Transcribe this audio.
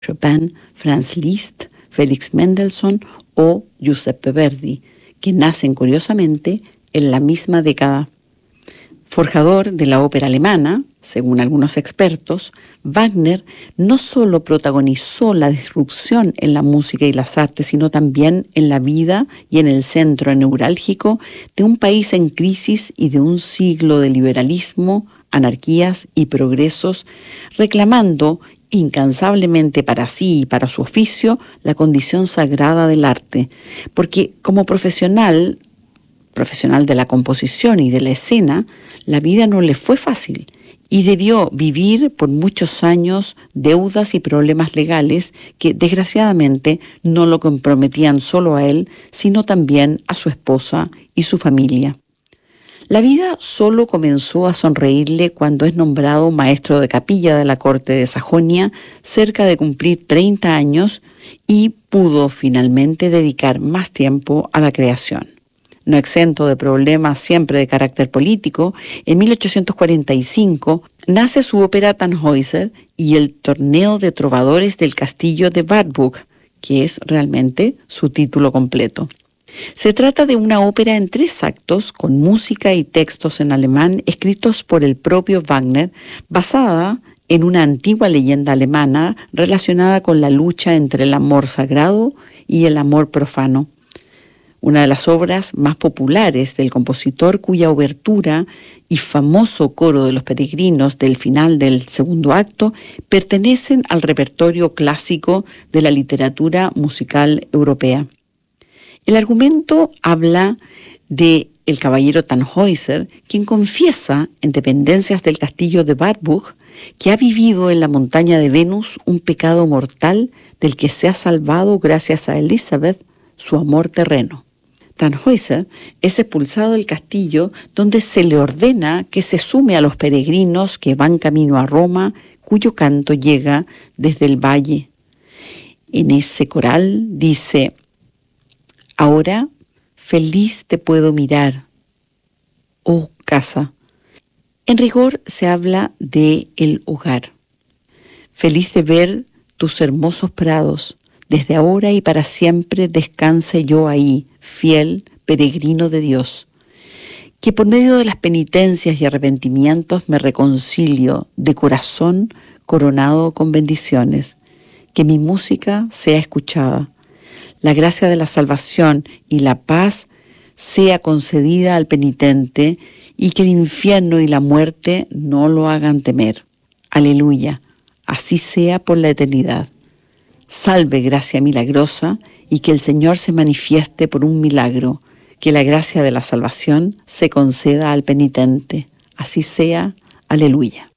Chopin, Franz Liszt, Félix Mendelssohn o Giuseppe Verdi, que nacen curiosamente en la misma década. Forjador de la ópera alemana, según algunos expertos, Wagner no solo protagonizó la disrupción en la música y las artes, sino también en la vida y en el centro neurálgico de un país en crisis y de un siglo de liberalismo, anarquías y progresos, reclamando incansablemente para sí y para su oficio la condición sagrada del arte, porque como profesional de la composición y de la escena, la vida no le fue fácil y debió vivir por muchos años deudas y problemas legales que desgraciadamente no lo comprometían solo a él, sino también a su esposa y su familia. La vida solo comenzó a sonreírle cuando es nombrado maestro de capilla de la corte de Sajonia, cerca de cumplir 30 años, y pudo finalmente dedicar más tiempo a la creación. No exento de problemas siempre de carácter político, en 1845 nace su ópera Tannhäuser y el Torneo de Trovadores del Castillo de Wartburg, que es realmente su título completo. Se trata de una ópera en 3 actos con música y textos en alemán escritos por el propio Wagner, basada en una antigua leyenda alemana relacionada con la lucha entre el amor sagrado y el amor profano. Una de las obras más populares del compositor, cuya obertura y famoso coro de los peregrinos del final del segundo acto pertenecen al repertorio clásico de la literatura musical europea. El argumento habla de el caballero Tannhäuser, quien confiesa en dependencias del castillo de Wartburg que ha vivido en la montaña de Venus un pecado mortal del que se ha salvado gracias a Elizabeth, su amor terreno. Tannhäuser es expulsado del castillo, donde se le ordena que se sume a los peregrinos que van camino a Roma, cuyo canto llega desde el valle. En ese coral dice: ahora feliz te puedo mirar, oh casa. En rigor se habla de el hogar. Feliz de ver tus hermosos prados. Desde ahora y para siempre descanse yo ahí, fiel peregrino de Dios. Que por medio de las penitencias y arrepentimientos me reconcilio de corazón coronado con bendiciones. Que mi música sea escuchada. La gracia de la salvación y la paz sea concedida al penitente y que el infierno y la muerte no lo hagan temer. Aleluya. Así sea por la eternidad. Salve gracia milagrosa y que el Señor se manifieste por un milagro, que la gracia de la salvación se conceda al penitente. Así sea. Aleluya.